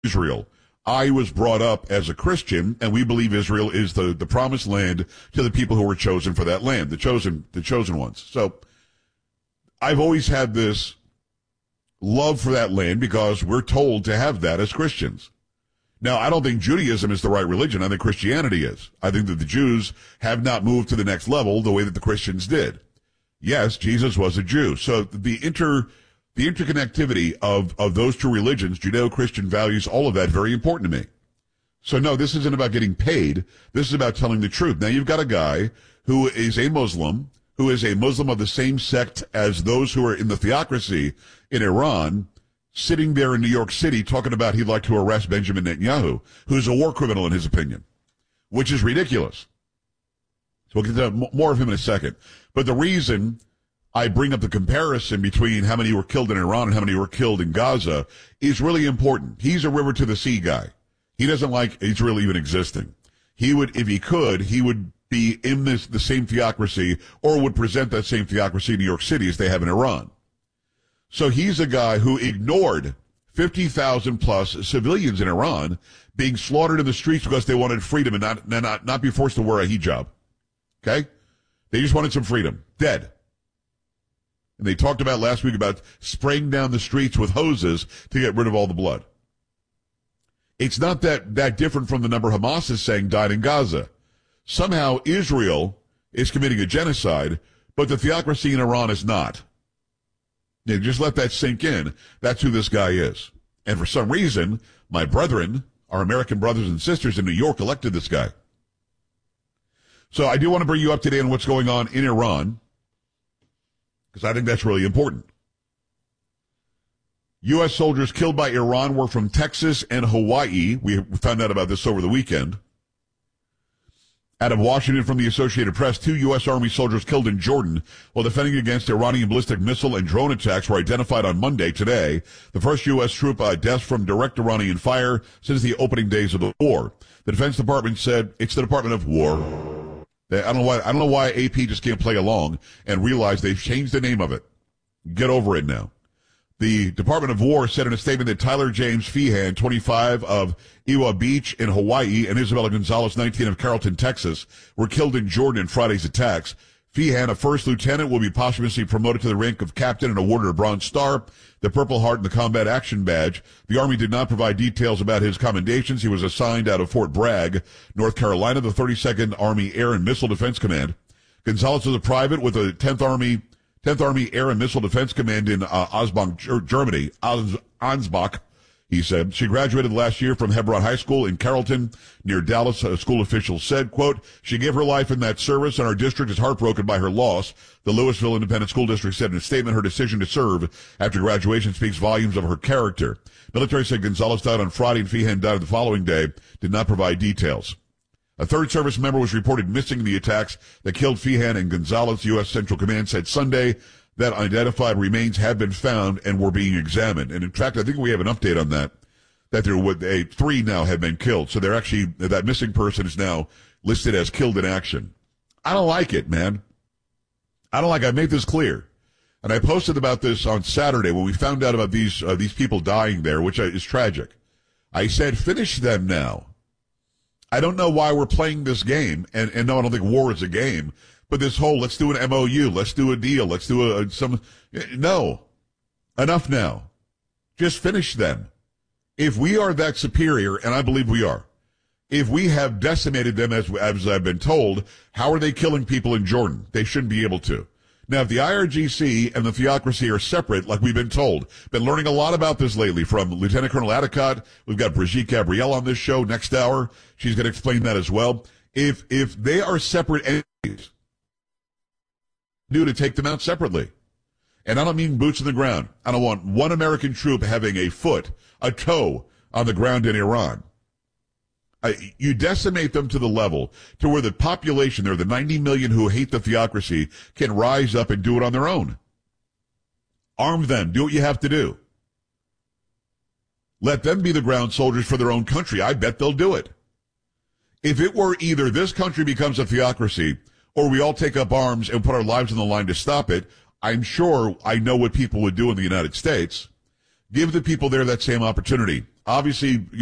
Israel. I was brought up as a Christian, and we believe Israel is the promised land to the people who were chosen for that land, the chosen ones. So I've always had this love for that land because we're told to have that as Christians. Now, I don't think Judaism is the right religion. I think Christianity is. I think that the Jews have not moved to the next level the way that the Christians did. Yes, Jesus was a Jew. So the interconnectivity of those two religions, Judeo-Christian values, all of that, very important to me. So no, this isn't about getting paid. This is about telling the truth. Now, you've got a guy who is a Muslim of the same sect as those who are in the theocracy in Iran, sitting there in New York City talking about he'd like to arrest Benjamin Netanyahu, who's a war criminal in his opinion, which is ridiculous. So we'll get to more of him in a second. But the reason I bring up the comparison between how many were killed in Iran and how many were killed in Gaza is really important. He's a river to the sea guy. He doesn't like Israel even existing. He would, if he could, he would be in the same theocracy or would present that same theocracy in New York City as they have in Iran. So he's a guy who ignored 50,000 plus civilians in Iran being slaughtered in the streets because they wanted freedom and not be forced to wear a hijab. Okay? They just wanted some freedom. Dead. And they talked about last week about spraying down the streets with hoses to get rid of all the blood. It's not that different from the number Hamas is saying died in Gaza. Somehow Israel is committing a genocide, but the theocracy in Iran is not. Yeah, just let that sink in. That's who this guy is. And for some reason, my brethren, our American brothers and sisters in New York, elected this guy. So I do want to bring you up to date on what's going on in Iran, because I think that's really important. U.S. soldiers killed by Iran were from Texas and Hawaii. We found out about this over the weekend. Out of Washington from the Associated Press, 2 U.S. Army soldiers killed in Jordan while defending against Iranian ballistic missile and drone attacks were identified on Monday today. The first U.S. troop deaths from direct Iranian fire since the opening days of the war. The Defense Department said it's the Department of War. I don't know why AP just can't play along and realize they've changed the name of it. Get over it now. The Department of War said in a statement that Tyler James Feehan, 25 of Iwa Beach in Hawaii, and Isabella Gonzalez, 19 of Carrollton, Texas, were killed in Jordan in Friday's attacks. Feehan, a first lieutenant, will be posthumously promoted to the rank of captain and awarded a Bronze Star, the Purple Heart, and the Combat Action Badge. The Army did not provide details about his commendations. He was assigned out of Fort Bragg, North Carolina, the 32nd Army Air and Missile Defense Command. Gonzalez was a private with the 10th Army Air and Missile Defense Command in Ansbach, Germany. Ansbach, he said. She graduated last year from Hebron High School in Carrollton, near Dallas. School officials said, quote, she gave her life in that service, and our district is heartbroken by her loss. The Louisville Independent School District said in a statement her decision to serve after graduation speaks volumes of her character. Military said Gonzalez died on Friday and Feehan died the following day, did not provide details. A third service member was reported missing in the attacks that killed Feehan and Gonzalez. U.S. Central Command said Sunday that identified remains have been found and were being examined. And in fact, I think we have an update on that there were 3 now have been killed. So they're actually, that missing person is now listed as killed in action. I don't like it, man. I made this clear. And I posted about this on Saturday when we found out about these people dying there, which is tragic. I said, finish them now. I don't know why we're playing this game, and no, I don't think war is a game, but this whole, let's do an MOU, let's do a deal, let's do no. Enough now. Just finish them. If we are that superior, and I believe we are, if we have decimated them as I've been told, how are they killing people in Jordan? They shouldn't be able to. Now, if the IRGC and the theocracy are separate, like we've been told, been learning a lot about this lately from Lieutenant Colonel Adicott. We've got Brigitte Gabrielle on this show next hour. She's going to explain that as well. If they are separate entities, do to take them out separately. And I don't mean boots on the ground. I don't want one American troop having a toe on the ground in Iran. You decimate them to the level to where the population there, the 90 million who hate the theocracy, can rise up and do it on their own. Arm them. Do what you have to do. Let them be the ground soldiers for their own country. I bet they'll do it. If it were either this country becomes a theocracy or we all take up arms and put our lives on the line to stop it, I'm sure I know what people would do in the United States. Give the people there that same opportunity. obviously